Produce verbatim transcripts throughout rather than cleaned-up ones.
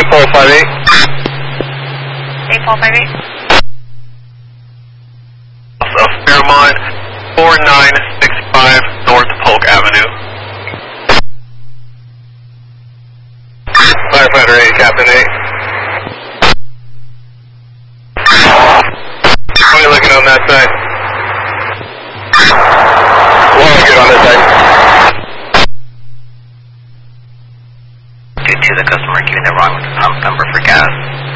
four five eight. eight four five eight. Of Fairmont, four nine six five North Polk Avenue. Firefighter eight, Captain eight. How are you looking on that side? Well, good on this side. Due to the customer giving the wrong pump number for gas.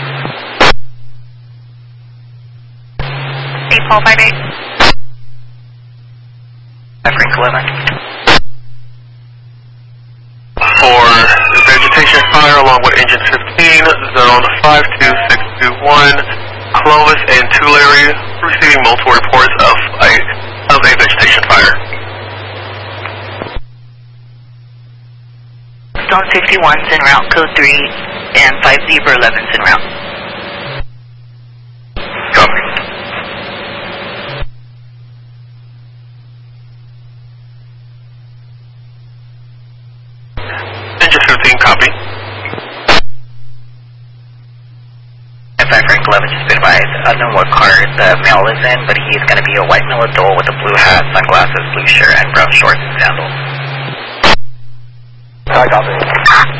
eight four five eight. Frank eleven. For vegetation fire along with engine fifteen, zone five two six two one, Clovis and Tulare, receiving multiple reports of a, of a vegetation fire. Zone fifty-one's en route, code three, and five Zebra eleven's en route. Copy. Engine fifteen, copy. In fact, Frank eleven just been advised. I don't know what car the male is in, but he's going to be a white male adult with a blue hat, sunglasses, blue shirt, and brown shorts and sandals. I copy.